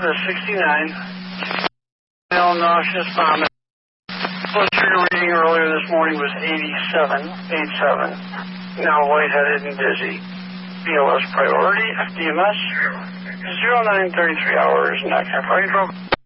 the 69. Nauseous vomit. Blood sugar reading earlier this morning was 87. Now lightheaded and dizzy. BLS priority, FDMS, 0933 hours, not fighting trouble.